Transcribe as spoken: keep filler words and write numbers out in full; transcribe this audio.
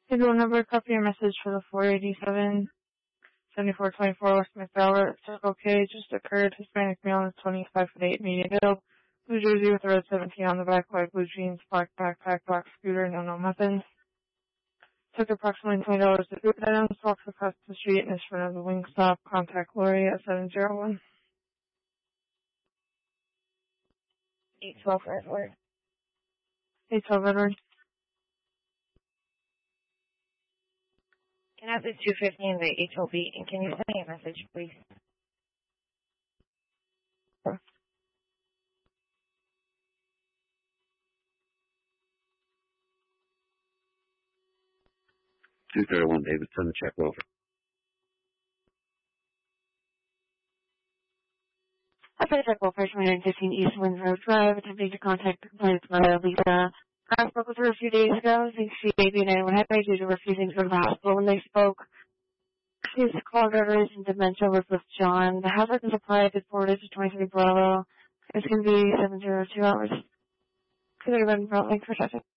Schedule number, copy your message for the four eighty-seven seventy-four twenty-four West McDowell Circle K. Just occurred. Hispanic male is twenty-five foot eight, medium build. Blue jersey with a red seventeen on the back, white blue jeans, black backpack, black scooter, no no nothing. Took approximately twenty dollars to food items, walks across the street and is front of the Wingstop. Contact Lori at seven zero one. eight twelve Redwood. eight twelve Edward. Can I have the two fifty in the H O B, and can you send me a message, please? Sure. two thirty-one, David. Send the check over. I put a check over for one fifteen East Wind Road Drive, attempting to contact the complainant's mother, Lisa. I spoke with her a few days ago. I think she may be in anyone heavy due to refusing to go to the hospital when they spoke. She's called her reason dementia was with John. The hazard and supply had been forwarded to twenty-three Bravo. It's going to be seven zero two hours. Could I run front link for second?